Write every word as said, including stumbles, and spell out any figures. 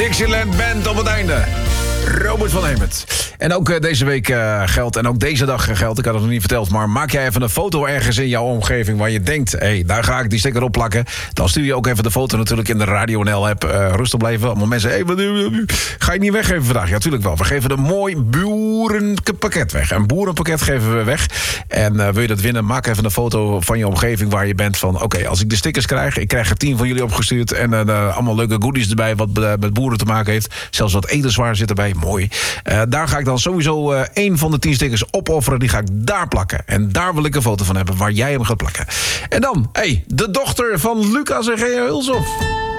Dixieland Band op het einde. Robert van Hemert. En ook uh, deze week uh, geldt, en ook deze dag geldt, ik had het nog niet verteld, maar maak jij even een foto ergens in jouw omgeving waar je denkt, hé, hey, daar ga ik die sticker op plakken. Dan stuur je ook even de foto natuurlijk in de Radio N L-app. Uh, rustig blijven. Allemaal mensen, hé, hey, ga je niet weggeven vandaag? Ja, natuurlijk wel. We geven een mooi boerenpakket weg. Een boerenpakket geven we weg. En uh, wil je dat winnen, maak even een foto van je omgeving waar je bent van, oké, okay, als ik de stickers krijg, ik krijg er tien van jullie opgestuurd en uh, allemaal leuke goodies erbij wat uh, met boeren te maken heeft. Zelfs wat etenswaar zit erbij. Mooi. Uh, daar ga ik dan sowieso uh, één van de tien stickers opofferen. Die ga ik daar plakken. En daar wil ik een foto van hebben waar jij hem gaat plakken. En dan, hé, hey, de dochter van Lucas en Geo Hulshoff.